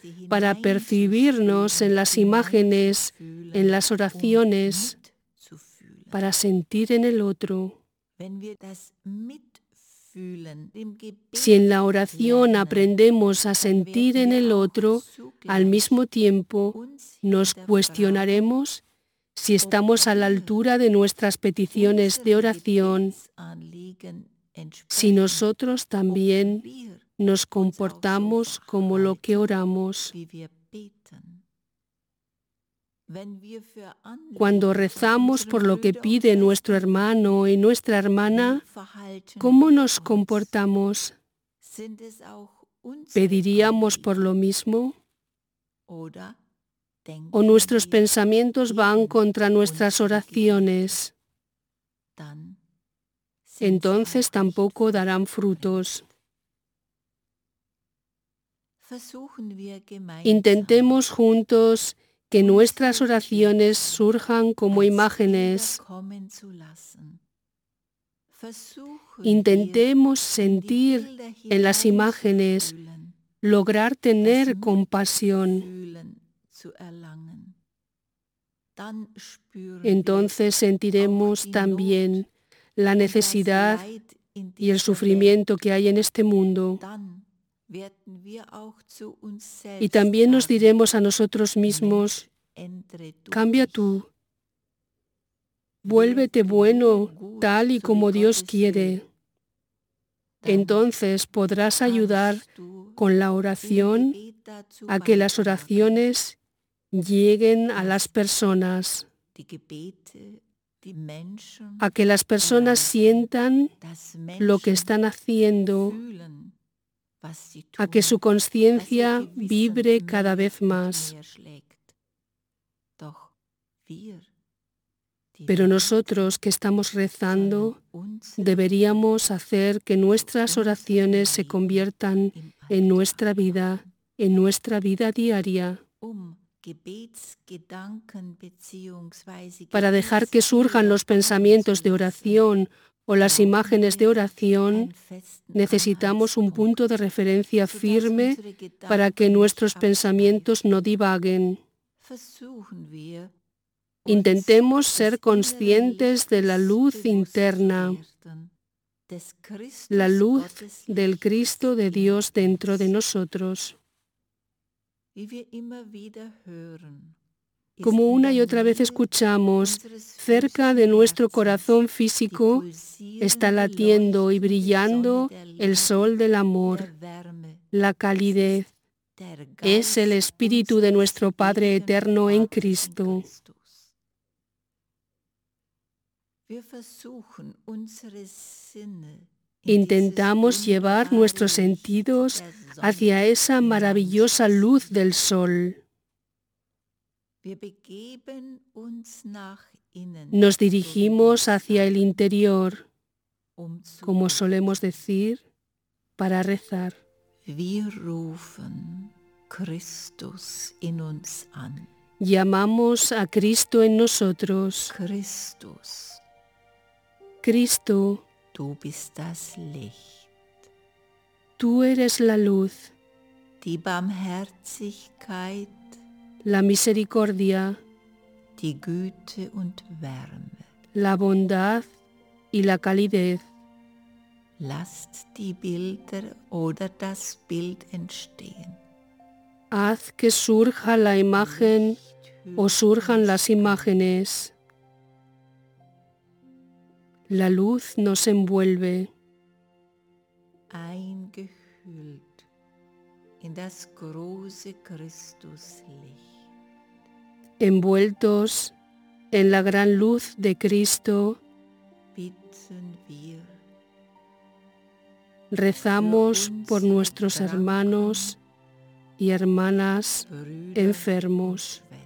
para percibirnos en las imágenes, en las oraciones, para sentir en el otro. Si en la oración aprendemos a sentir en el otro, al mismo tiempo nos cuestionaremos si estamos a la altura de nuestras peticiones de oración, si nosotros también nos comportamos como lo que oramos. Cuando rezamos por lo que pide nuestro hermano y nuestra hermana, ¿cómo nos comportamos? ¿Pediríamos por lo mismo? ¿O nuestros pensamientos van contra nuestras oraciones? Entonces tampoco darán frutos. Intentemos juntos que nuestras oraciones surjan como imágenes. Intentemos sentir en las imágenes, lograr tener compasión. Entonces sentiremos también la necesidad y el sufrimiento que hay en este mundo. Y también nos diremos a nosotros mismos, cambia tú, vuélvete bueno tal y como Dios quiere. Entonces podrás ayudar con la oración a que las oraciones lleguen a las personas, a que las personas sientan lo que están haciendo, a que su conciencia vibre cada vez más. Pero nosotros que estamos rezando, deberíamos hacer que nuestras oraciones se conviertan en nuestra vida diaria, para dejar que surjan los pensamientos de oración o las imágenes de oración. Necesitamos un punto de referencia firme para que nuestros pensamientos no divaguen. Intentemos ser conscientes de la luz interna, la luz del Cristo de Dios dentro de nosotros. Como una y otra vez escuchamos, cerca de nuestro corazón físico está latiendo y brillando el sol del amor, la calidez. Es el Espíritu de nuestro Padre eterno en Cristo. Intentamos llevar nuestros sentidos hacia esa maravillosa luz del sol. Nos dirigimos hacia el interior, como solemos decir, para rezar. Llamamos a Cristo en nosotros. Cristo, tú eres la luz, la misericordia, la bondad y la calidez. Haz que surja la imagen o surjan las imágenes. La luz nos envuelve. Envueltos en la gran luz de Cristo, rezamos por nuestros hermanos y hermanas enfermos.